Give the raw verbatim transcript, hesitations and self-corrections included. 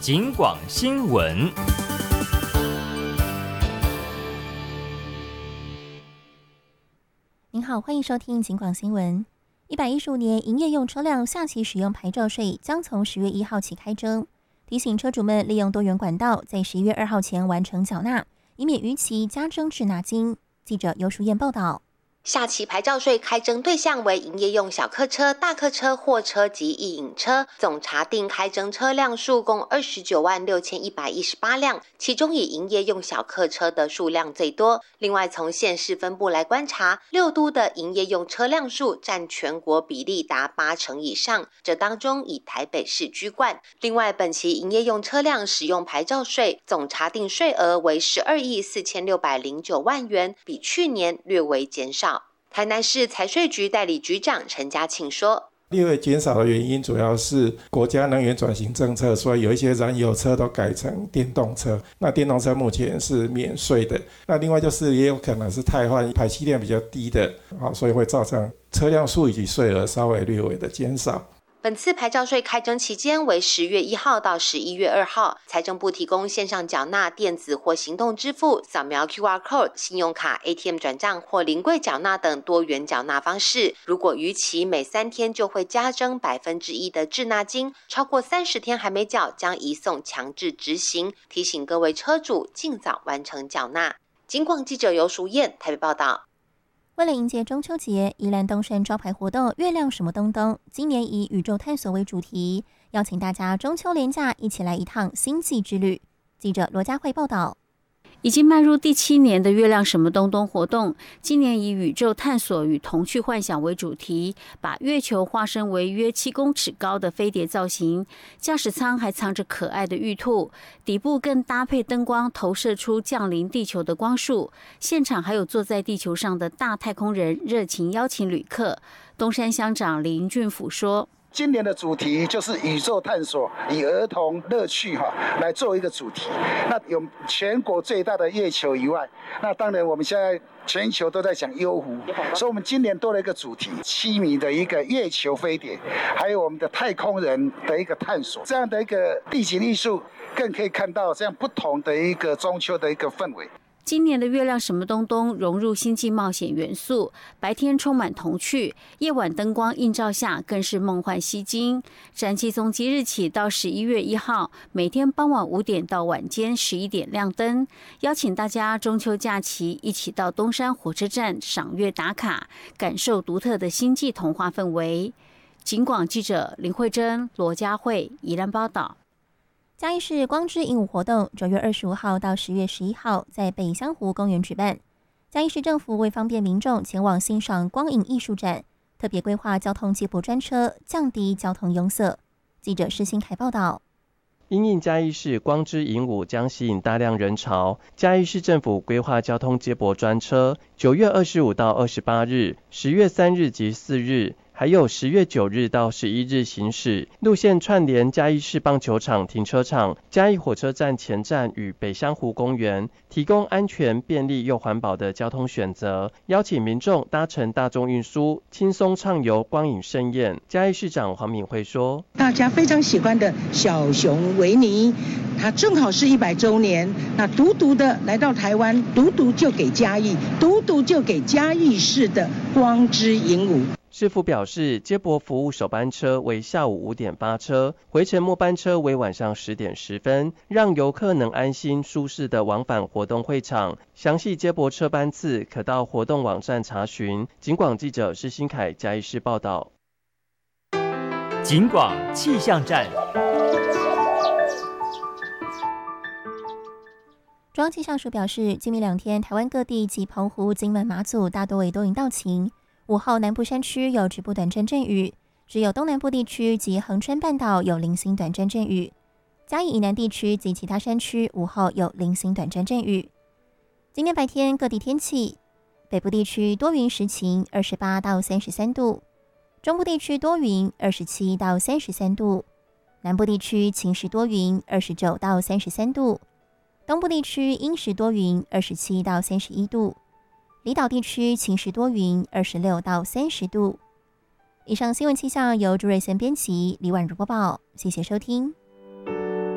警广新闻。 您好，欢迎收听警广新闻。一百一十五年营业用车辆下期使用牌照税将从十月一号起开征，提醒车主们利用多元管道，在十一月二号前完成缴纳，以免逾期加征滞纳金。记者尤淑燕报道。 下期牌照税开征对象为营业用小客车、大客车、货车及一引车，总查定开征车辆数共二十九万六千一百一十八辆，其中以营业用小客车的数量最多。另外，从县市分布来观察，六都的营业用车辆数占全国比例达八成以上，这当中以台北市居冠。另外，本期营业用车辆使用牌照税总查定税额为十二亿四千六百零九万元，比去年略微减少。台南市财税局代理局长陈家庆说， 略微减少的原因主要是国家能源转型政策，所以有一些燃油车都改成电动车，那电动车目前是免税的。那另外就是也有可能是汰换排气量比较低的，所以会造成车辆数以及税额稍微略微的减少。 本次牌照税开征期间为十月一号到十一月二号，财政部提供线上缴纳、电子或行动支付、扫描 Q R code、信用卡、A T M 转账或临柜缴纳等多元缴纳方式。如果逾期，每三天就会加征百分之一的滞纳金，超过三十天还没缴，将移送强制执行。提醒各位车主尽早完成缴纳。警广记者尤淑燕台北报道。 为了迎接中秋节，宜兰东山招牌活动月亮什么东东今年以宇宙探索为主题，邀请大家中秋连假一起来一趟星际之旅。记者罗佳慧报道。 已经迈入第七年的月亮什么东东活动，今年以宇宙探索与童趣幻想为主题，把月球化身为约七公尺高的飞碟造型，驾驶舱还藏着可爱的玉兔，底部更搭配灯光投射出降临地球的光束。现场还有坐在地球上的大太空人热情邀请旅客。东山乡长林俊甫说， 今年的主题就是宇宙探索，以儿童乐趣哈来做一个主题。那有全国最大的月球以外，那当然我们现在全球都在讲幽湖，所以我们今年多了一个主题，七米的一个月球飞碟，还有我们的太空人的一个探索，这样的一个地景艺术，更可以看到这样不同的一个中秋的一个氛围。 今年的月亮什么东东融入星际冒险元素，白天充满童趣，夜晚灯光映照下更是梦幻吸睛。展期从即日起到十一月一号，每天傍晚五点到晚间十一点亮灯，邀请大家中秋假期一起到东山火车站赏月打卡，感受独特的星际童话氛围。警广记者林慧珍、罗佳慧宜兰报道。 嘉义市光之影舞活动九月二十五号到十月十一号在北香湖公园举办。嘉义市政府为方便民众前往欣赏光影艺术展，特别规划交通接驳专车，降低交通拥塞。记者施新凯报道。 因应嘉义市光之影舞将吸引大量人潮，嘉义市政府规划交通接驳专车，九月二十五到二十八日、十月三日及四日，还有十月九日到十一日行驶，路线串联嘉义市棒球场停车场、嘉义火车站前站与北香湖公园，提供安全、便利又环保的交通选择，邀请民众搭乘大众运输，轻松畅游光影盛宴。嘉义市长黄敏惠说：“ 大家非常喜欢的小熊维尼，它正好是一百周年，那独独的来到台湾，独独就给嘉义，独独就给嘉义市的光之影舞。” 市府表示，接驳服务首班车为下午五点发车，回程末班车为晚上十点十分，让游客能安心舒适的往返活动会场。详细接驳车班次可到活动网站查询。警广记者施新凯嘉义市报道。 警广气象站。 中央气象署表示，今明两天，台湾各地及澎湖、金门、马祖大多为多云到晴。午后南部山区有局部短暂阵雨，只有东南部地区及恒春半岛有零星短暂阵雨。嘉义以南地区及其他山区午后有零星短暂阵雨。今天白天各地天气：北部地区多云时晴，二十八到三十三度；中部地区多云，二十七到三十三度；南部地区晴时多云，二十九到三十三度；东部地区阴时多云，二十七到三十一度。离岛地区晴时多云，二十六到三十度。以上新闻气象由朱瑞森编辑，李婉如播报，谢谢收听。